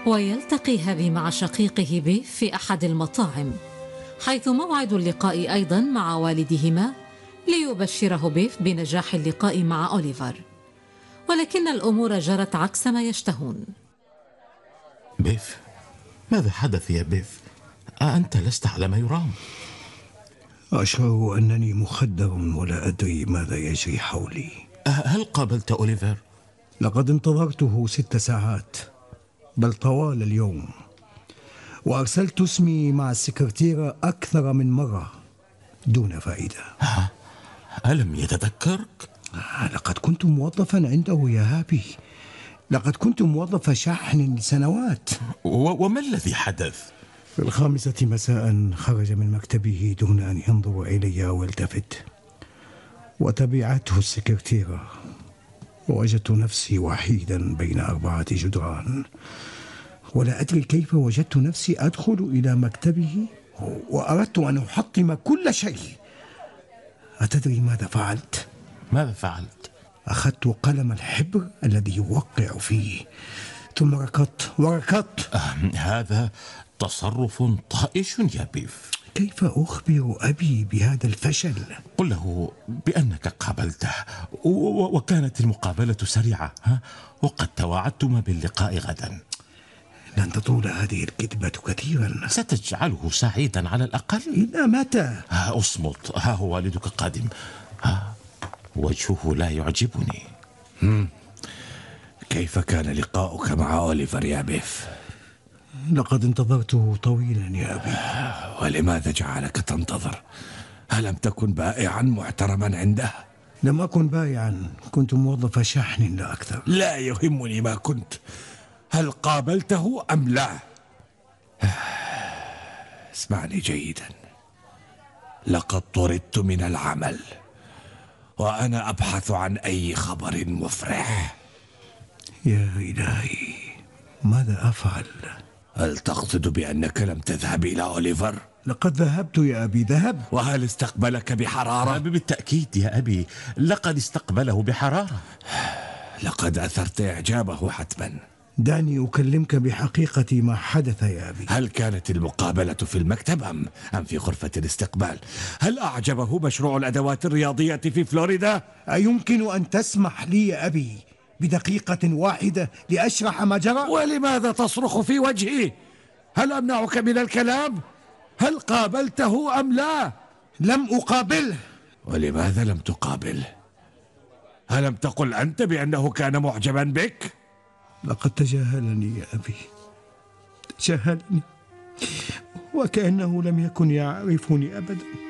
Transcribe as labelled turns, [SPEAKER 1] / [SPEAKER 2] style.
[SPEAKER 1] ويلتقي هابي مع شقيقه بيف في أحد المطاعم، حيث موعد اللقاء أيضا مع والدهما ليبشره بيف بنجاح اللقاء مع أوليفر، ولكن الأمور جرت عكس ما يشتهون.
[SPEAKER 2] بيف، ماذا حدث يا بيف؟ أنت لست على ما يرام.
[SPEAKER 3] أشعر أنني مخدر ولا أدري ماذا يجري حولي.
[SPEAKER 2] هل قابلت أوليفر؟
[SPEAKER 3] لقد انتظرته 6 ساعات، بل طوال اليوم، وأرسلت اسمي مع السكرتيرة أكثر من مرة دون فائدة.
[SPEAKER 2] ألم يتذكرك؟
[SPEAKER 3] لقد كنت موظفا عنده يا هابي، لقد كنت موظف شحن لسنوات.
[SPEAKER 2] وما الذي حدث؟
[SPEAKER 3] في 5 مساء خرج من مكتبه دون أن ينظر إلي أو يلتفت، وتبعته السكرتيرة، ووجدت نفسي وحيدا بين 4 جدران، ولا أدري كيف وجدت نفسي أدخل إلى مكتبه وأردت أن أحطم كل شيء. أتدري ماذا فعلت؟
[SPEAKER 2] ماذا فعلت؟
[SPEAKER 3] أخذت قلم الحبر الذي يوقع فيه، ثم ركضت.
[SPEAKER 2] هذا تصرف طائش يا بيف.
[SPEAKER 3] كيف أخبر أبي بهذا الفشل؟
[SPEAKER 2] قل له بأنك قابلته وكانت المقابلة سريعة، وقد تواعدتما باللقاء غدا.
[SPEAKER 3] لن تطول هذه الكذبة كثيرا.
[SPEAKER 2] ستجعله سعيدا على الأقل.
[SPEAKER 3] إلى متى؟
[SPEAKER 2] أصمت، ها هو والدك قادم. وجهه لا يعجبني.
[SPEAKER 4] كيف كان لقاؤك مع أوليفر يا بيف؟
[SPEAKER 3] لقد انتظرته طويلا يا أبي.
[SPEAKER 4] ولماذا جعلك تنتظر؟ ألم تكن بائعا محترما عنده؟
[SPEAKER 3] لم أكن بائعا، كنت موظف شحن لا أكثر.
[SPEAKER 4] لا يهمني ما كنت. هل قابلته أم لا؟ اسمعني جيدا، لقد طردت من العمل، وأنا أبحث عن أي خبر مفرح.
[SPEAKER 3] يا إلهي، ماذا أفعل؟
[SPEAKER 4] هل تقصد بأنك لم تذهب إلى أوليفر؟
[SPEAKER 3] لقد ذهبت يا أبي، ذهب.
[SPEAKER 4] وهل استقبلك بحرارة؟
[SPEAKER 2] بالتأكيد يا أبي، لقد استقبله بحرارة.
[SPEAKER 4] لقد أثرت إعجابه حتما.
[SPEAKER 3] دعني أكلمك بحقيقة ما حدث يا أبي.
[SPEAKER 4] هل كانت المقابلة في المكتب أم في غرفة الاستقبال؟ هل أعجبه مشروع الأدوات الرياضية في فلوريدا؟
[SPEAKER 3] أيمكن أن تسمح لي يا أبي بدقيقة واحدة لأشرح ما جرى؟
[SPEAKER 4] ولماذا تصرخ في وجهي؟ هل أمنعك من الكلام؟ هل قابلته أم لا؟
[SPEAKER 3] لم أقابله.
[SPEAKER 4] ولماذا لم تقابله؟ ألم تقل أنت بأنه كان معجبا بك؟
[SPEAKER 3] لقد تجاهلني يا أبي، تجاهلني وكأنه لم يكن يعرفني أبدا.